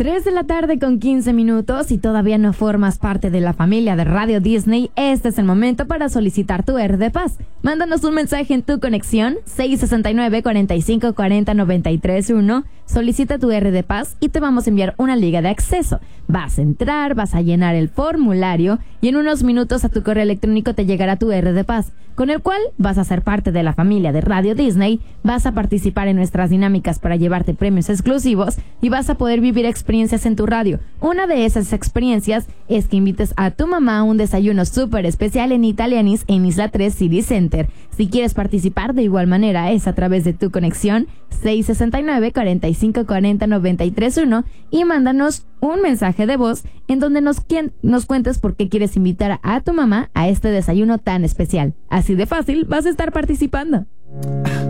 3 de la tarde con 15 minutos y todavía no formas parte de la familia de Radio Disney. Este es el momento para solicitar tu RD Paz. Mándanos un mensaje en tu conexión 669-4540-931. Solicita tu RD Paz y te vamos a enviar una liga de acceso. Vas a entrar, vas a llenar el formulario y en unos minutos a tu correo electrónico te llegará tu RD Paz, con el cual vas a ser parte de la familia de Radio Disney, vas a participar en nuestras dinámicas para llevarte premios exclusivos y vas a poder vivir experiencias en tu radio. Una de esas experiencias es que invites a tu mamá a un desayuno súper especial en Italianis en Isla 3 City Center. Si quieres participar de igual manera es a través de tu conexión 669-4540-931 y mándanos un mensaje de voz en donde nos cuentes por qué quieres invitar a tu mamá a este desayuno tan especial. Así de fácil vas a estar participando.